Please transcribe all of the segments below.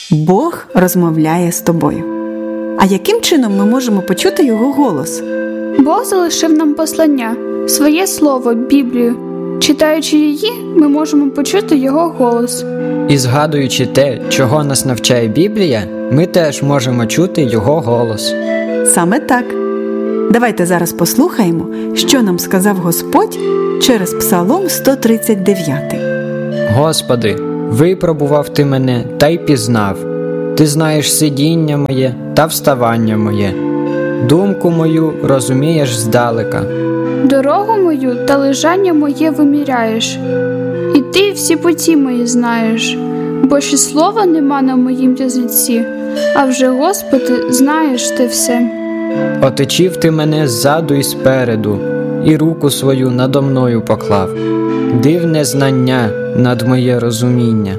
Бог розмовляє з тобою. А яким чином ми можемо почути Його голос? Бог залишив нам послання, своє слово, Біблію. Читаючи її, ми можемо почути Його голос. І згадуючи те, чого нас навчає Біблія, ми теж можемо чути Його голос. Саме так. Давайте зараз послухаємо, що нам сказав Господь через Псалом 139. Господи, випробував Ти мене та й пізнав. Ти знаєш сидіння моє та вставання моє. Думку мою розумієш здалека. Дорогу мою та лежання моє виміряєш. І ти всі путі мої знаєш. Бо ще слова нема на моїм язиці, а вже, Господи, знаєш ти все. Оточив Ти мене ззаду і спереду, і руку свою надо мною поклав. Дивне знання над моє розуміння.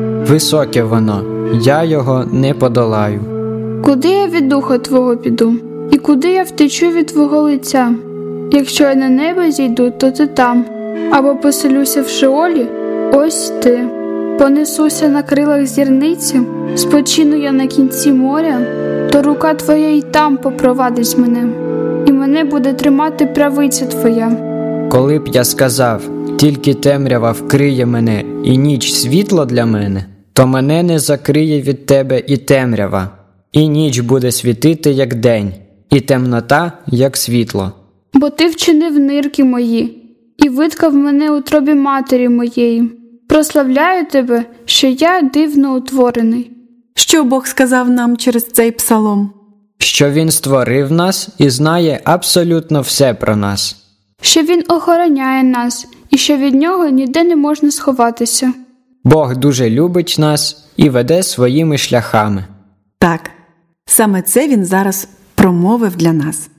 Високе воно, я його не подолаю. Куди я від духа Твого піду? І куди я втечу від Твого лиця? Якщо я на небо зійду, то Ти там. Або поселюся в Шеолі, ось Ти. Понесуся на крилах зірниці, спочину я на кінці моря, то рука Твоя й там попровадить мене, і мене буде тримати правиця Твоя. Коли б я сказав, тільки темрява вкриє мене і ніч світло для мене, то мене не закриє від Тебе і темрява, і ніч буде світити, як день, і темнота, як світло. Бо Ти вчинив нирки мої, і виткав мене у тробі матері моєї. Прославляю Тебе, що я дивно утворений. Що Бог сказав нам через цей псалом? Що Він створив нас і знає абсолютно все про нас. Що Він охороняє нас, і що від Нього ніде не можна сховатися. Бог дуже любить нас і веде своїми шляхами. Так, саме це Він зараз промовив для нас.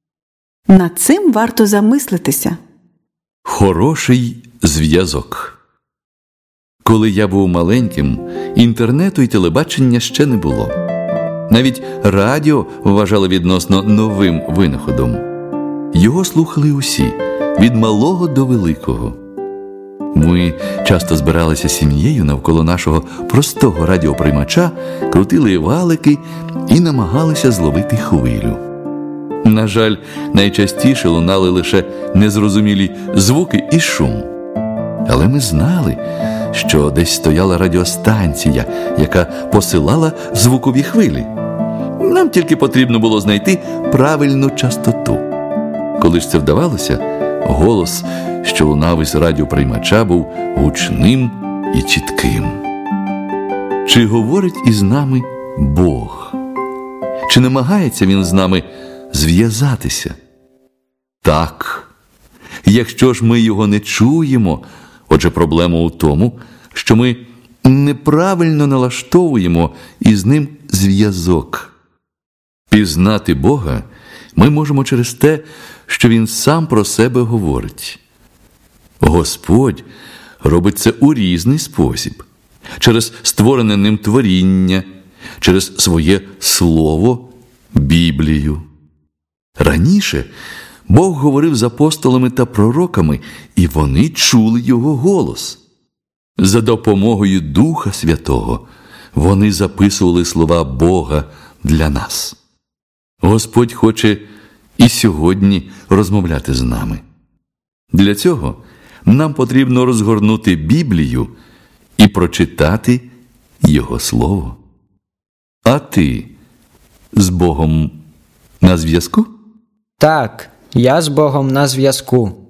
Над цим варто замислитися. Хороший зв'язок. Коли я був маленьким, інтернету і телебачення ще не було. Навіть радіо вважали відносно новим винаходом. Його слухали усі, від малого до великого. Ми часто збиралися сім'єю навколо нашого простого радіоприймача, крутили валики і намагалися зловити хвилю. На жаль, найчастіше лунали лише незрозумілі звуки і шум. Але ми знали, що десь стояла радіостанція, яка посилала звукові хвилі. Нам тільки потрібно було знайти правильну частоту. Коли ж це вдавалося, голос, що лунав із радіоприймача, був гучним і чітким. Чи говорить із нами Бог? Чи намагається Він з нами зв'язатися? Так. Якщо ж ми його не чуємо, отже, проблема у тому, що ми неправильно налаштовуємо із ним зв'язок. Пізнати Бога ми можемо через те, що Він сам про себе говорить. Господь робить це у різний спосіб. Через створене ним творіння, через своє Слово, Біблію. Раніше Бог говорив з апостолами та пророками, і вони чули Його голос. За допомогою Духа Святого вони записували слова Бога для нас. Господь хоче і сьогодні розмовляти з нами. Для цього нам потрібно розгорнути Біблію і прочитати Його Слово. А ти з Богом на зв'язку? Так, я з Богом на зв'язку.